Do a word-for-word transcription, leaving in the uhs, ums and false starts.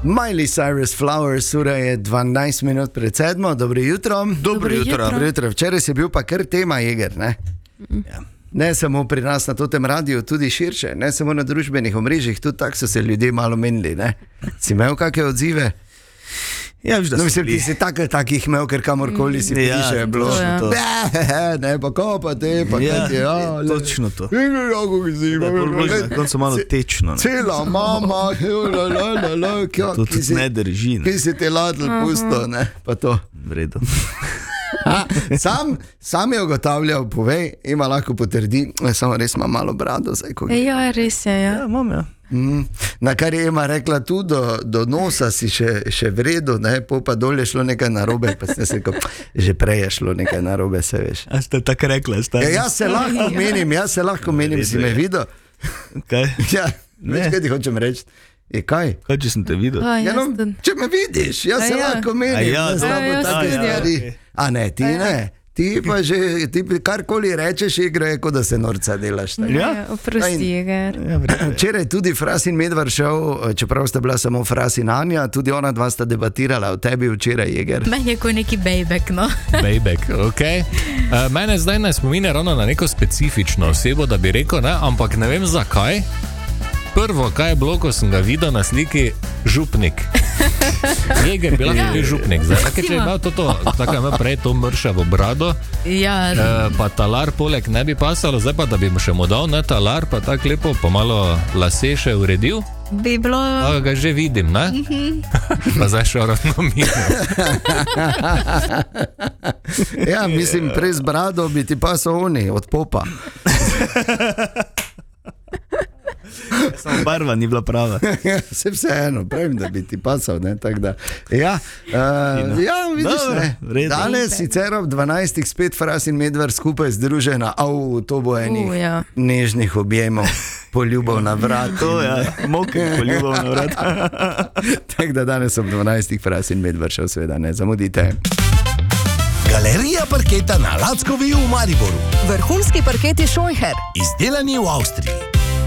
Miley Cyrus Flowers, ura je dvanajst minut pred sedmo, dobro jutro. Dobro jutro. Dobro jutro. Včeraj je bil pa kar tema Jeger, ne? Ja. Ne samo pri nas na totem radiju, tudi širše, ne samo na družbenih omrežjih, tudi tako so se ljudje malo menili, ne? Si imel kakšne odzive? Ja, viš, da no, so mislim, bili. ti si tako takih imel, ker kamorkoli si Ja, piše, je bilo. točno to. Ne, ne, pa ko pa te, pa Ja, kaj ti, ja. le- točno to. In kako si, Da je pol bilo že na koncu malo Ce- tečno. ne. Cela mama, la, la, la, la, kjo, To ki tudi si- ne drži. ne. Ki si te ladl pusto, ne, pa to. V redu. A, sam, sam je ugotavljal, povej, ima lahko potrdi, samo res ima malo brado, zdaj, ko gre. Ja, res je, ja. Ja, imam ja. Mm, na kar je Ema rekla, tu do, do nosa si še, še v redu, ne, po pa dol je šlo nekaj narobe, pa ste se rekel, že prej je šlo nekaj narobe, se veš. A ste tako rekla, ste? Ja, jaz se lahko menim, jaz se lahko menim, si me videl? Kaj? Ja, veš, Ne. kaj ti hočem reči? Je kaj? Kaj, če sem te videl? A, Ja, jaz no, tudi. če me vidiš, jaz A se ja. lahko menim, A ja, da to- znamo A ja, take jaz tudi, ja. stvari. A ne, ti ne. Ti pa že, ti karkoli rečeš, igra je, kot da se norca delaš. tako. Ja. Ja, oprosti, Jeger. Ja, v redu. Včeraj tudi Fras in Medvar šel, čeprav sta bila samo Fras in Anja, tudi ona dva sta debatirala o tebi včeraj, Jeger. Meni je kot neki bejbek, no. Bejbek, okay. uh, mene zdaj ne spominja ravno na neko specifično osebo, da bi rekel, ne, ampak ne vem zakaj. Prvo, kaj je bilo, ko sem ga videl na sliki, župnik. Jeger bi lahko bil župnik, zdaj, ker če je imel to, to, tako je imel prej to mršavo brado, Ja, uh, pa talar poleg ne bi pasalo, zdaj pa da bi mu še mu dal, ne, talar, pa tako lepo, pa malo lase še uredil, bi bilo... pa ga že vidim, ne? Pa zdaj še ravno mimo. Ja, mislim, prej z brado bi ti pasal oni, od popa. Samo barva ni bila prava. Se vseeno, pravim, da bi ti pasal, ne, tako da. Ja, uh, ja vidiš, Dobro, ne. v redu. Danes sicer ob dvanajstih spet Fras in Medvar skupaj združena, au, to bo enih U, ja. nežnih objemov, poljubov na vrat. To ja, moke poljubov na vrat. Tako da danes ob dvanajstih Fras in Medvar šel, seveda ne zamudite. Galerija parketa na Lackovi v Mariboru. Vrhunski parketi Scheucher. Izdelani v Avstriji.